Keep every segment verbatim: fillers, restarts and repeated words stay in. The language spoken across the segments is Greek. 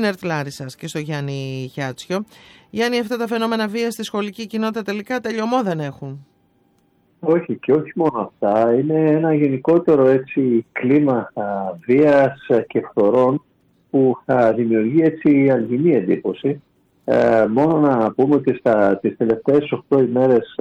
στην ΕΡΤ Λάρισσας και στο Γιάννη Χιάτσιο. Γιάννη, αυτά τα φαινόμενα βίας στη σχολική κοινότητα τελικά τελειωμό δεν έχουν? Όχι, και όχι μόνο αυτά. Είναι ένα γενικότερο έτσι κλίμα α, βίας και φθορών που θα δημιουργεί έτσι αλγινή εντύπωση. Ε, μόνο να πούμε ότι στα, τις τελευταίες οκτώ ημέρες,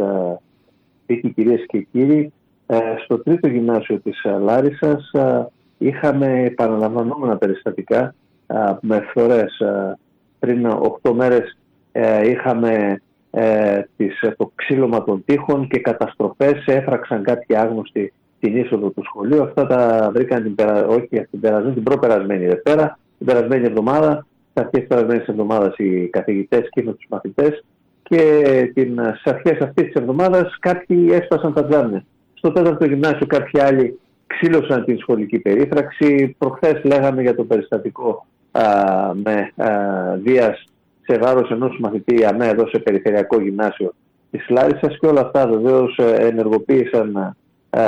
φίλοι, κυρίες και κύριοι, ε, στο τρίτο γυμνάσιο της Λάρισσας ε, είχαμε επαναλαμβανόμενα περιστατικά ε, με φθορές. Ε, πριν οκτώ μέρες ε, είχαμε ε, τις, το ξύλωμα των τοίχων και καταστροφές. Έφραξαν κάποιοι άγνωστοι την είσοδο του σχολείου. Αυτά τα βρήκαν την, περα, όχι, την, περασμένη, την προπερασμένη Δευτέρα, την περασμένη εβδομάδα. Στις αρχές της περασμένης εβδομάδας οι καθηγητές και με τους μαθητές, και στις αρχές αυτής της εβδομάδας κάποιοι έσπασαν τα τζάμια. Στο τέταρτο γυμνάσιο κάποιοι άλλοι ξύλωσαν την σχολική περίφραξη. Προχθές λέγαμε για το περιστατικό α, με α, βίας σε βάρος ενός μαθητή ΑΜΕ εδώ σε περιφερειακό γυμνάσιο της Λάρισσας, και όλα αυτά βεβαίως ενεργοποίησαν α,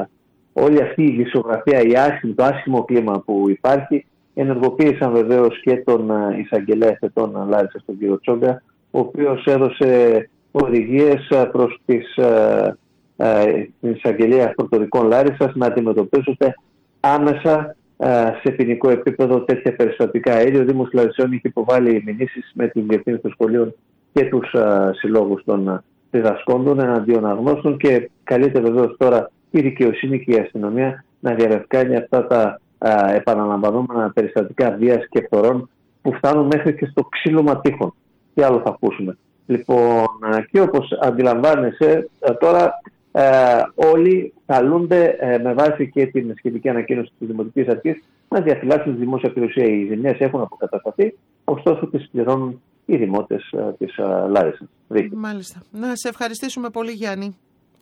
όλη αυτή η δισογραφία, η άσχημη, το άσχημο κλίμα που υπάρχει. Ενεργοποίησαν βεβαίως και τον εισαγγελέα εθετών Λάρισσας, τον κύριο Τσόγκα, ο οποίος έδωσε οδηγίες προς τις, ε, ε, την εισαγγελία αυτορικών Λάρισσας να αντιμετωπίζονται άμεσα ε, σε ποινικό επίπεδο τέτοια περιστατικά. Ήδη ο Δήμος Λαρισαίων είχε υποβάλει μηνύσεις με την διευθύνση των σχολείων και τους ε, συλλόγους των διδασκόντων εναντίον αγνώστων, και καλείται βεβαίως τώρα η δικαιοσύνη και η αστυνομία να διαρρευκάνει αυτά τα Uh, επαναλαμβανόμενα περιστατικά βίας και φθορών που φτάνουν μέχρι και στο ξύλωμα τοίχων. Τι άλλο θα ακούσουμε? Λοιπόν, uh, και όπως αντιλαμβάνεσαι uh, τώρα uh, όλοι καλούνται uh, με βάση και την σχετική ανακοίνωση της Δημοτικής Αρχής να διαφυλάξουν τη δημόσια περιουσία. Οι ζημιές έχουν αποκατασταθεί, ωστόσο τις πληρώνουν οι δημότες uh, της uh, Λάρισσας. Μάλιστα. Να σε ευχαριστήσουμε πολύ, Γιάννη.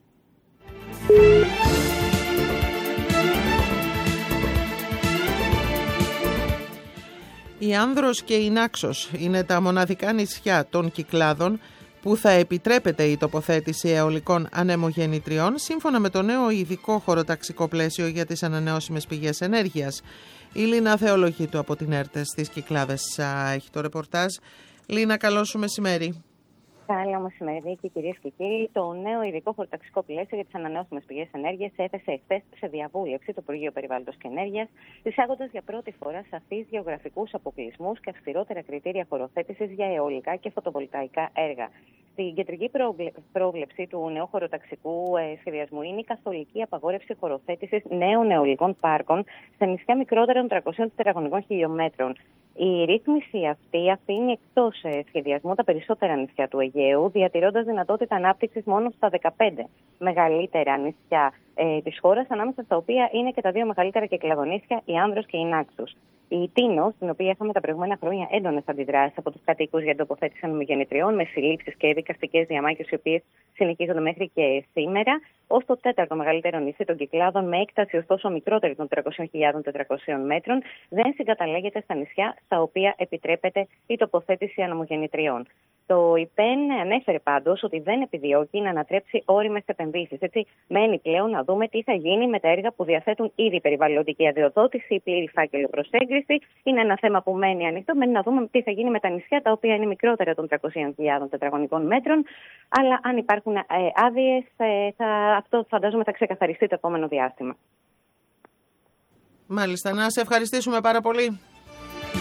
Η Άνδρος και η Νάξος είναι τα μοναδικά νησιά των Κυκλάδων που θα επιτρέπεται η τοποθέτηση αιωλικών ανεμογεννητριών σύμφωνα με το νέο ειδικό χωροταξικό πλαίσιο για τις ανανεώσιμες πηγές ενέργειας. Η Λίνα Θεολογήτου από την ΕΡΤ στις Κυκλάδες έχει το ρεπορτάζ. Λίνα, καλό σου μεσημέρι. Καλό μεσημέρι, και κυρίες και κύριοι. Το νέο ειδικό χωροταξικό πλαίσιο για τις ανανεώσιμες πηγές ενέργειας έθεσε εχθές σε διαβούλευση το Υπουργείο Περιβάλλοντος και Ενέργειας, εισάγοντας για πρώτη φορά σαφείς γεωγραφικούς αποκλεισμούς και αυστηρότερα κριτήρια χωροθέτησης για αιωλικά και φωτοβολταϊκά έργα. Στην κεντρική πρόβλεψη του νέου χωροταξικού ε, σχεδιασμού είναι η καθολική απαγόρευση χωροθέτησης νέων αιωλικών πάρκων σε νησιά μικρότερα των τριακοσίων τετραγωνικών χιλιόμετρων. Η ρύθμιση αυτή αφήνει εκτός σχεδιασμού τα περισσότερα νησιά του Αιγαίου, διατηρώντας δυνατότητα ανάπτυξης μόνο στα δεκαπέντε μεγαλύτερα νησιά ε, της χώρας, ανάμεσα στα οποία είναι και τα δύο μεγαλύτερα κυκλαδονήσια, η Άνδρος και η Νάξος. Η Τίνος, στην οποία είχαμε τα προηγούμενα χρόνια έντονες αντιδράσεις από τους κατοίκους για την τοποθέτηση ανεμογεννητριών, με συλλήψεις και δικαστικές διαμάχες, οι οποίες συνεχίζονται μέχρι και σήμερα, ως το τέταρτο μεγαλύτερο νησί των Κυκλάδων, με έκταση ωστόσο μικρότερη των τριακοσίων χιλιάδων τετρακοσίων μέτρων, δεν συγκαταλέγεται στα νησιά στα οποία επιτρέπεται η τοποθέτηση ανεμογεννητριών. Το ΙΠΕΝ ανέφερε πάντως ότι δεν επιδιώκει να ανατρέψει όριμες επενδύσεις. Έτσι, μένει πλέον να δούμε τι θα γίνει με τα έργα που διαθέτουν ήδη περιβαλλοντική αδειοδότηση ή πλήρη φάκελο προσέγγιση. Είναι ένα θέμα που μένει ανοιχτό. Μένει να δούμε τι θα γίνει με τα νησιά τα οποία είναι μικρότερα των τριακοσίων χιλιάδων τετραγωνικών μέτρων. Αλλά αν υπάρχουν ε, άδειες, ε, θα, αυτό φαντάζομαι θα ξεκαθαριστεί το επόμενο διάστημα. Μάλιστα. Να σε ευχαριστήσουμε πάρα πολύ.